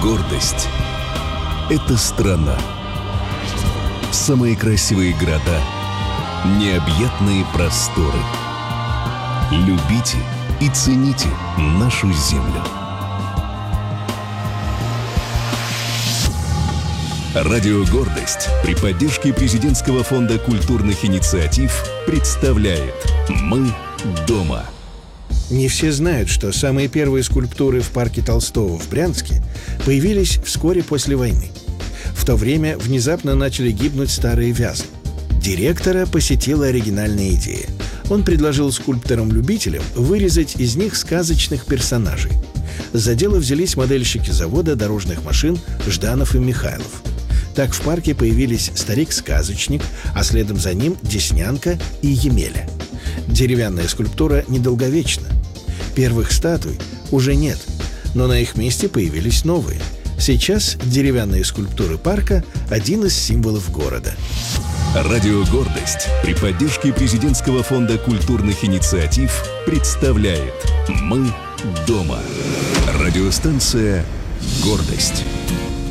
Гордость — это страна. Самые красивые города, необъятные просторы. Любите и цените нашу землю. Радио «Гордость» при поддержке Президентского фонда культурных инициатив представляет «Мы дома». Не все знают, что самые первые скульптуры в парке Толстого в Брянске появились вскоре после войны. В то время внезапно начали гибнуть старые вязы. Директора посетила оригинальная идея. Он предложил скульпторам-любителям вырезать из них сказочных персонажей. За дело взялись модельщики завода дорожных машин Жданов и Михайлов. Так в парке появились старик-сказочник, а следом за ним Деснянка и Емеля. Деревянная скульптура недолговечна. Первых статуй уже нет, но на их месте появились новые. Сейчас деревянные скульптуры парка – один из символов города. Радио «Гордость» при поддержке Президентского фонда культурных инициатив представляет «Мы дома». Радиостанция «Гордость».